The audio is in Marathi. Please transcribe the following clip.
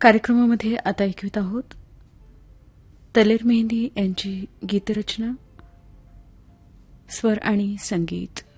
कार्यक्रमामध्ये आता ऐकवित आहोत तलेर मेहंदी यांची गीतरचना, स्वर आणि संगीत.